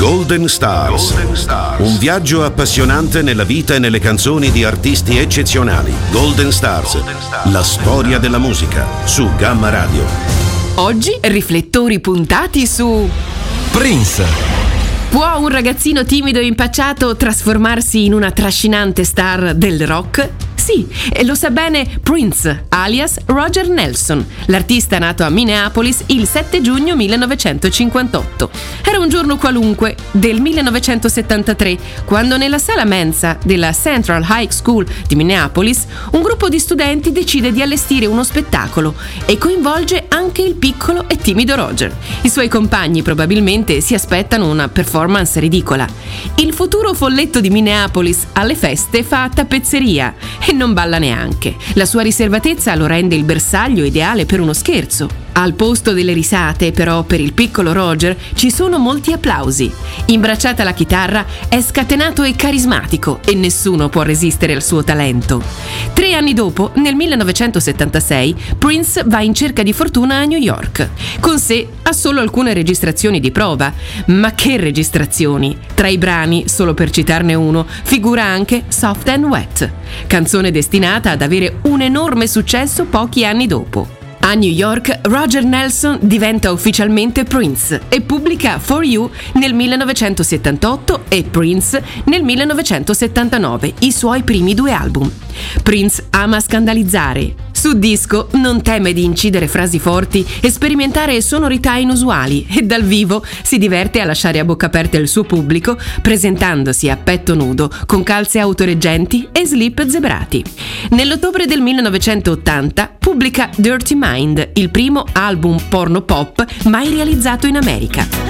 Golden Stars. Un viaggio appassionante nella vita e nelle canzoni di artisti eccezionali. Golden Stars. La storia della musica su Gamma Radio. Oggi riflettori puntati su Prince. Può un ragazzino timido e impacciato trasformarsi in una trascinante star del rock? Sì, e lo sa bene Prince, alias Roger Nelson, l'artista nato a Minneapolis il 7 giugno 1958. Era un giorno qualunque del 1973, quando nella sala mensa della Central High School di Minneapolis un gruppo di studenti decide di allestire uno spettacolo e coinvolge anche il piccolo e timido Roger. I suoi compagni probabilmente si aspettano una performance ridicola. Il futuro folletto di Minneapolis alle feste fa tappezzeria e non balla neanche. La sua riservatezza lo rende il bersaglio ideale per uno scherzo. Al posto delle risate, però, per il piccolo Roger ci sono molti applausi. Imbracciata alla chitarra, è scatenato e carismatico e nessuno può resistere al suo talento. 3 anni dopo, nel 1976, Prince va in cerca di fortuna a New York. Con sé ha solo alcune registrazioni di prova. Ma che registrazioni! Tra i brani, solo per citarne uno, figura anche Soft and Wet, canzone destinata ad avere un enorme successo pochi anni dopo. A New York, Roger Nelson diventa ufficialmente Prince e pubblica For You nel 1978 e Prince nel 1979, i suoi primi 2 album. Prince ama scandalizzare. Su disco non teme di incidere frasi forti e sperimentare sonorità inusuali e dal vivo si diverte a lasciare a bocca aperta il suo pubblico presentandosi a petto nudo con calze autoreggenti e slip zebrati. Nell'ottobre del 1980 pubblica Dirty Mind, il primo album porno pop mai realizzato in America.